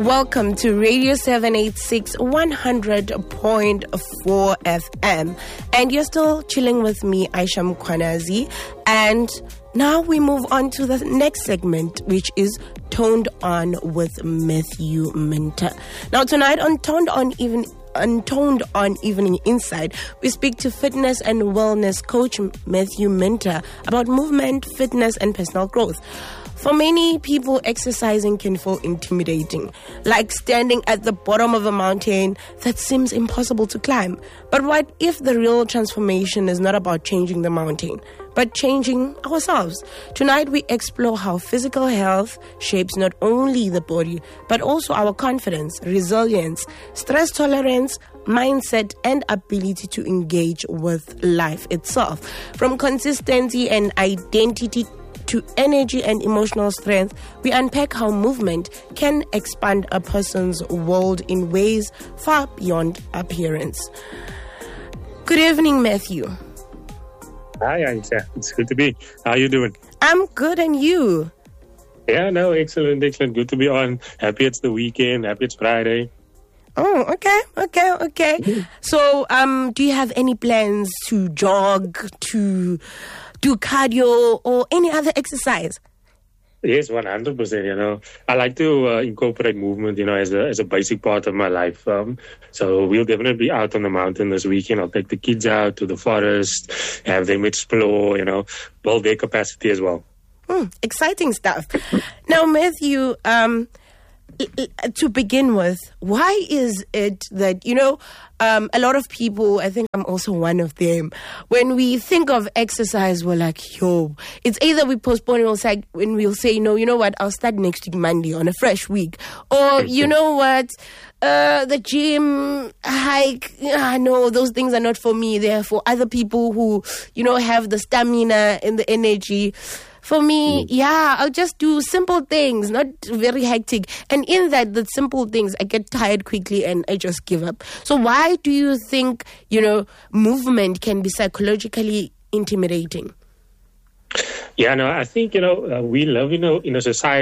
Welcome to Radio 786 100.4 FM. And you're still chilling with me, Aisha Mkwanazi. And now we move on to the next segment, which is Toned On with Matthew Minter. Now tonight on Toned On Evening Insight, we speak to fitness and wellness coach Matthew Minter about movement, fitness, and personal growth. For many people, exercising can feel intimidating, like standing at the bottom of a mountain that seems impossible to climb. But what if the real transformation is not about changing the mountain, but changing ourselves? Tonight, we explore how physical health shapes not only the body, but also our confidence, resilience, stress tolerance, mindset, and ability to engage with life itself. From consistency and identity to energy and emotional strength, we unpack how movement can expand a person's world in ways far beyond appearance. Good evening, Matthew. Hi, Aisha. It's good to be. How are you doing? I'm good, and you? Yeah, no, excellent. Good to be on. Happy it's the weekend. Happy it's Friday. Oh, okay. So, do you have any plans to jog, to do cardio, or any other exercise? Yes, 100%. I like to incorporate movement, as a basic part of my life. So we'll definitely be out on the mountain this weekend. I'll take the kids out to the forest, have them explore, build their capacity as well. Exciting stuff. Now, Matthew, to begin with, why is it that, a lot of people, I think I'm also one of them, when we think of exercise, we're like, it's either we postpone it, when we'll say, no, you know what, I'll start next week, Monday, on a fresh week. Or, you know what, the gym, hike, no, those things are not for me. They're for other people who, have the stamina and the energy. For me, I'll just do simple things, not very hectic. And in the simple things, I get tired quickly and I just give up. So why do you think, movement can be psychologically intimidating? Yeah, no, I think, we live, in a society